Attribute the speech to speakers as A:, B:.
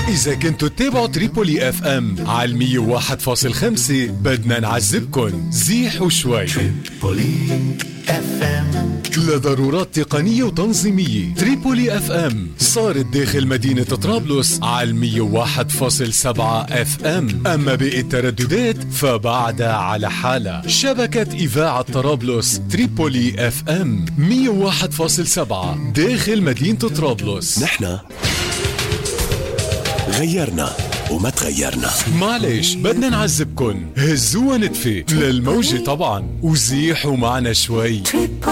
A: إذا كنتوا تتابعوا تريبولي اف ام على 101.5 بدنا نعذبكن زيحوا شوي. لضرورات تقنية وتنظيمية تريبولي اف ام صارت داخل مدينة طرابلس على 101.7 اف ام، اما باقي الترددات فبعدها على حالة. شبكة إذاعة طرابلس تريبولي اف ام 101.7 داخل مدينة طرابلس.
B: نحن غيرنا وما تغيرنا.
A: معلش بدنا نعذبكن، هزوها نتفة للموجة طبعا وزيحوا معنا شوي.